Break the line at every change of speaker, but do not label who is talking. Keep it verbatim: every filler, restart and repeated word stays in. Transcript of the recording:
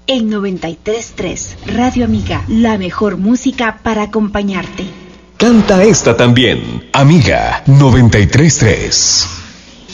En noventa y tres punto tres, Radio Amiga, la mejor música para acompañarte.
Canta esta también, Amiga noventa y tres punto tres.